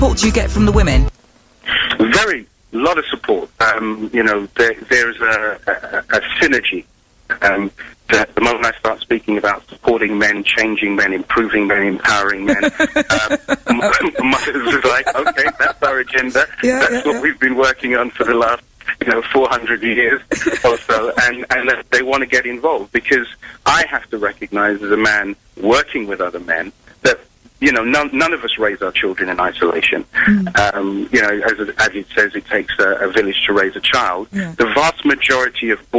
support do you get from the women? Very lot of support. There's a synergy. That the moment I start speaking about supporting men, changing men, improving men, empowering men, mothers are like, okay, that's our agenda. That's what we've been working on for the last 400 years or so, and they want to get involved, because I have to recognize as a man working with other men that none of us raise our children in isolation. As it says, it takes a village to raise a child. The vast majority of